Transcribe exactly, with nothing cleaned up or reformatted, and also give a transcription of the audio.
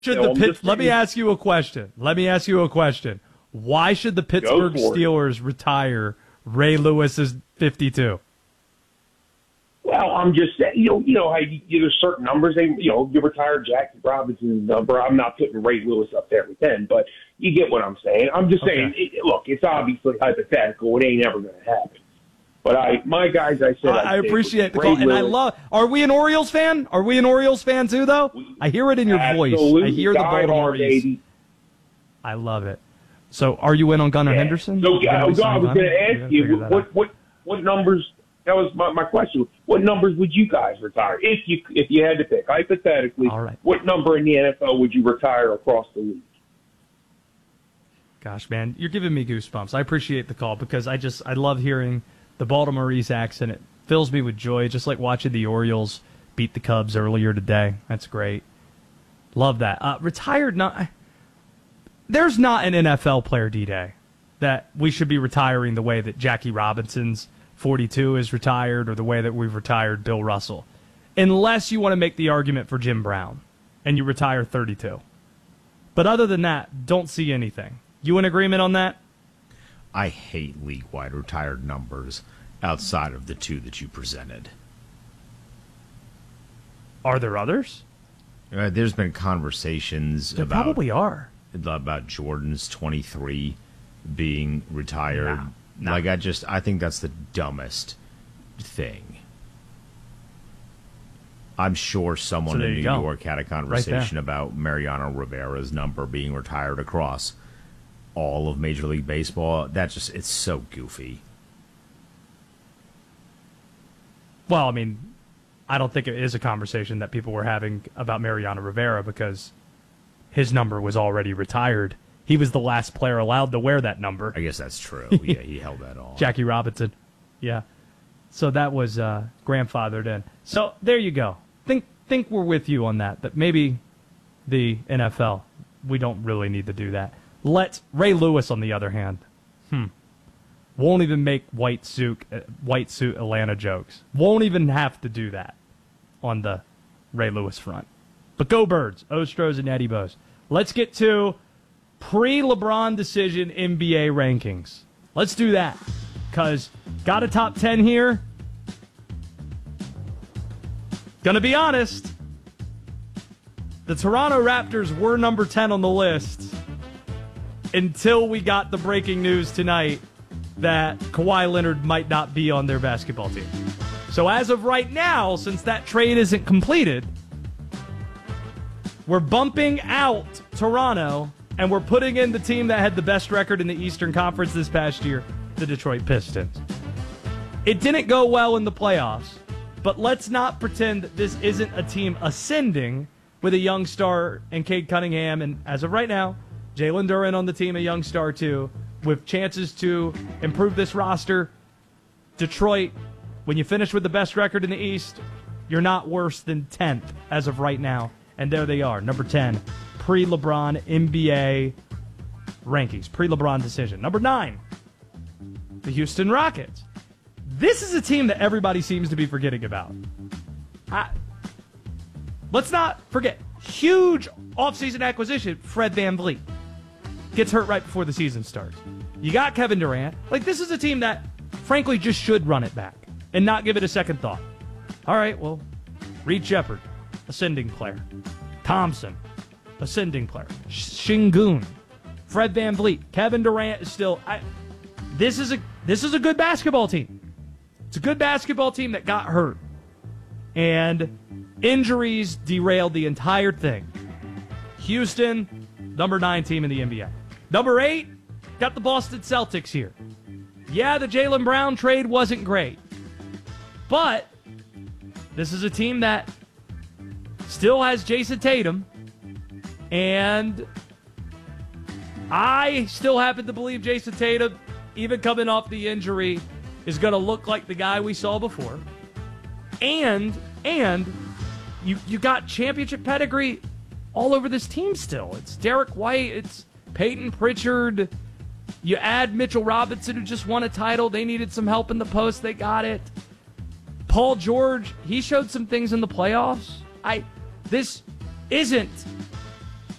Should you know, the Pitt, let me ask you a question. Let me ask you a question. Why should the Pittsburgh Steelers retire Ray Lewis's fifty-two? Well, I'm just saying, you know, you know how you, you there's certain numbers. They, you know, you retire Jackie Robinson's number. I'm not putting Ray Lewis up there with ten, but you get what I'm saying. I'm just Okay. saying, it, look, it's obviously hypothetical. It ain't ever going to happen. But I, my guys, I said, I, I appreciate the Ray call, and Lewis, I love. Are we an Orioles fan? Are we an Orioles fan too, though? I hear it in your voice. I hear the Baltimore East. I love it. So, are you in on Gunnar yeah. Henderson? So, I was going to ask you, what, what, what, what numbers? That was my, my question. What numbers would you guys retire if you if you had to pick hypothetically? All right. What number in the N F L would you retire across the league? Gosh, man, you're giving me goosebumps. I appreciate the call because I just I love hearing the Baltimoreese accent. It fills me with joy, just like watching the Orioles beat the Cubs earlier today. That's great. Love that. Uh, retired, not. There's not an N F L player, D-Day, that we should be retiring the way that Jackie Robinson's forty-two is retired or the way that we've retired Bill Russell. Unless you want to make the argument for Jim Brown and you retire thirty-two. But other than that, don't see anything. You in agreement on that? I hate league-wide retired numbers outside of the two that you presented. Are there others? Uh, there's been conversations There about probably are. about Jordan's twenty-three being retired. No, no. Like I just, I think that's the dumbest thing. I'm sure someone So there in you New go. York had a Right conversation there. about Mariano Rivera's number being retired across all of Major League Baseball. That just, it's so goofy. Well, I mean, I don't think it is a conversation that people were having about Mariano Rivera because his number was already retired. He was the last player allowed to wear that number. I guess that's true. Yeah, he held that on. Jackie Robinson. Yeah. So that was uh, grandfathered in. So there you go. Think think we're with you on that, that maybe the N F L, we don't really need to do that. Let Ray Lewis, on the other hand, hmm, won't even make white suit, uh, white suit Atlanta jokes. Won't even have to do that on the Ray Lewis front. But go Birds, Ostros and Eddie Bose. Let's get to pre-LeBron decision N B A rankings. Let's do that. Because got a top ten here. Gonna be honest, the Toronto Raptors were number ten on the list until we got the breaking news tonight that Kawhi Leonard might not be on their basketball team. So as of right now, since that trade isn't completed, we're bumping out Toronto, and we're putting in the team that had the best record in the Eastern Conference this past year, the Detroit Pistons. It didn't go well in the playoffs, but let's not pretend that this isn't a team ascending with a young star in Cade Cunningham, and as of right now, Jalen Duren on the team, a young star too, with chances to improve this roster. Detroit, when you finish with the best record in the East, you're not worse than tenth as of right now. And there they are, number ten, pre-LeBron N B A rankings, pre-LeBron decision. Number nine, the Houston Rockets. This is a team that everybody seems to be forgetting about. I, let's not forget, huge offseason acquisition, Fred VanVleet. Gets hurt right before the season starts. You got Kevin Durant. Like, this is a team that, frankly, just should run it back and not give it a second thought. All right, well, Reed Shepherd, ascending player. Thompson, ascending player. Şengün, Fred VanVleet, Kevin Durant is still. I, this is a this is a good basketball team. It's a good basketball team that got hurt, and injuries derailed the entire thing. Houston, number nine team in the N B A. Number eight, got the Boston Celtics here. Yeah, the Jaylen Brown trade wasn't great, but this is a team that still has Jason Tatum, and I still happen to believe Jason Tatum, even coming off the injury, is going to look like the guy we saw before. And and you you got championship pedigree all over this team still. It's Derek White, it's Peyton Pritchard. You add Mitchell Robinson, who just won a title. They needed some help in the post. They got it. Paul George, he showed some things in the playoffs. I This isn't